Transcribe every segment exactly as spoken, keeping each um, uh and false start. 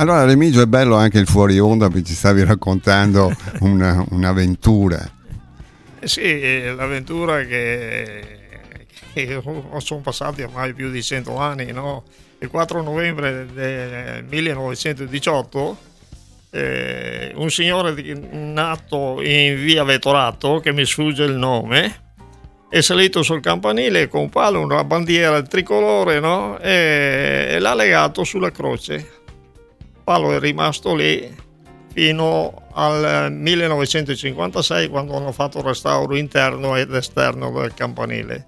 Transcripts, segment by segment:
allora Remigio, è bello anche il fuori onda, perché ci stavi raccontando una, un'avventura. Eh sì, l'avventura che, che sono passati ormai più di cento anni, no? Il quattro novembre del millenovecentodiciotto eh, un signore di, nato in via Vettorato, che mi sfugge il nome, è salito sul campanile con un palo, una bandiera tricolore, no? e, e l'ha legato sulla croce. Il palo è rimasto lì fino al millenovecentocinquantasei, quando hanno fatto il restauro interno ed esterno del campanile.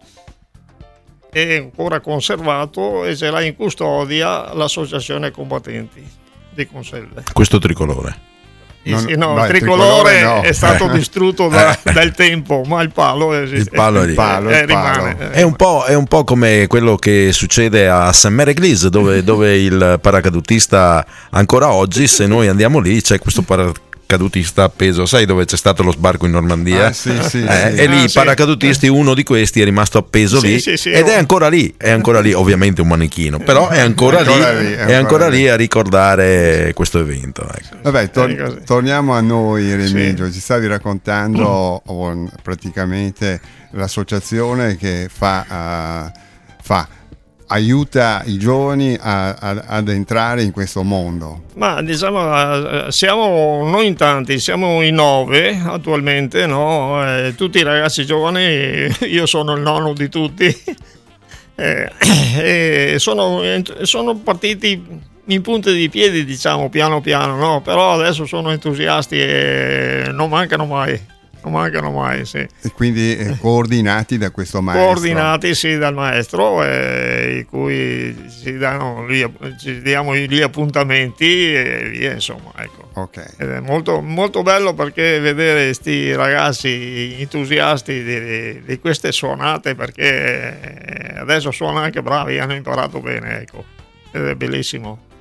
È ancora conservato e ce l'ha in custodia l'associazione combattenti di Conselve. Questo tricolore? Non, sì, no, vai, il tricolore, tricolore no. È stato distrutto da, dal tempo, ma il palo esiste. Il palo, il palo, eh, il palo. rimane. È un po', è un po' come quello che succede a Saint Mary Église, dove, dove il paracadutista ancora oggi, se noi andiamo lì, c'è questo paracadutista appeso, sai dove c'è stato lo sbarco in Normandia? Ah, sì, sì, eh, sì. E lì ah, i paracadutisti, uno di questi è rimasto appeso sì, lì sì, sì, ed è ancora lì, è ancora lì, ovviamente un manichino, però è ancora, è ancora lì, lì, è ancora, è ancora lì. lì a ricordare questo evento. Ecco. Vabbè, tor- torniamo a noi, Remigio, sì. Ci stavi raccontando mm. oh, praticamente l'associazione che fa, uh, fa aiuta i giovani a, a, ad entrare in questo mondo. Ma diciamo, siamo noi in tanti, siamo in nove attualmente, no? Eh, tutti i ragazzi giovani, io sono il nonno di tutti, eh, eh, sono, sono partiti in punta di piedi, diciamo, piano piano, no? Però adesso sono entusiasti e non mancano mai. Non mancano mai, sì. E quindi eh, coordinati da questo maestro. Coordinati, sì, dal maestro, eh, in cui ci, danno gli, ci diamo gli appuntamenti e via, insomma, ecco. Okay. Ed è molto, molto bello, perché vedere questi ragazzi entusiasti di, di queste suonate, perché adesso suonano anche bravi, hanno imparato bene, ecco. Ed è bellissimo.